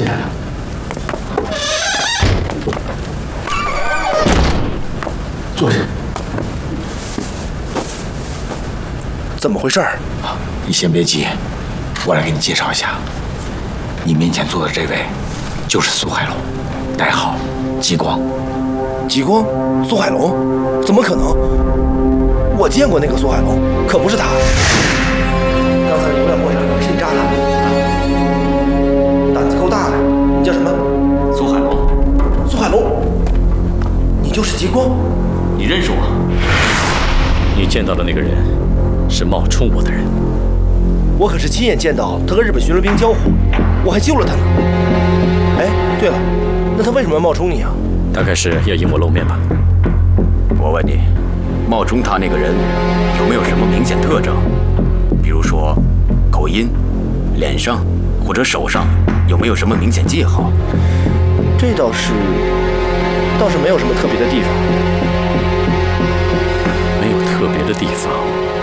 进来了。坐下。 怎么回事？ 你先别急，我来给你介绍一下。你面前坐的这位，就是苏海龙，代号极光。 极光？苏海龙？怎么可能？我见过那个苏海龙，可不是他。刚才油料货上是你炸的？胆子够大的。你叫什么？ 苏海龙。 苏海龙，你就是极光？ 你认识我？你见到的那个人是冒充我的人。 我可是亲眼见到他和日本巡逻兵交火，我还救了他呢。哎，对了，那他为什么要冒充你啊？ 大概是要引我露面吧。 我问你，冒充他那个人有没有什么明显特征？比如说口音、脸上或者手上有没有什么明显记号？ 这倒是没有什么特别的地方。 没有特别的地方。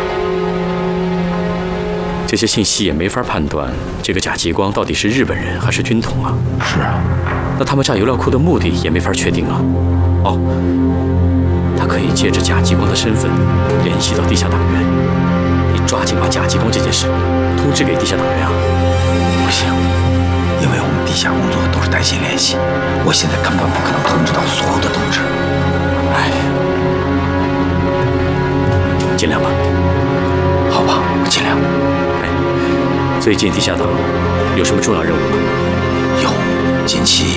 这些信息也没法判断这个贾极光到底是日本人还是军统啊。 是啊。 那他们炸油料库的目的也没法确定啊。哦，他可以借着贾极光的身份联系到地下党员。你抓紧把贾极光这件事通知给地下党员啊。 不行，因为我们地下工作都是带薪联系，我现在根本不可能通知到所有的同志。 哎，尽量吧。 好吧，我尽量。 哎，最近地下党有什么重要任务吗？ 有，近期